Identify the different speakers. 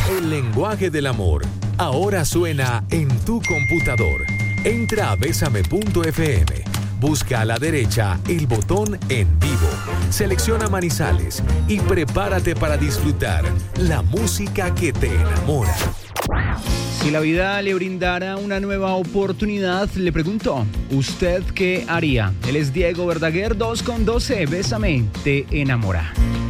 Speaker 1: El lenguaje del amor ahora suena en tu computador. Entra a besame.fm. Busca a la derecha el botón En Vivo. Selecciona Manizales y prepárate para disfrutar la música que te enamora.
Speaker 2: Si la vida le brindara una nueva oportunidad, le pregunto, ¿usted qué haría? Él es Diego Verdaguer, 2 con 12. Bésame, te enamora.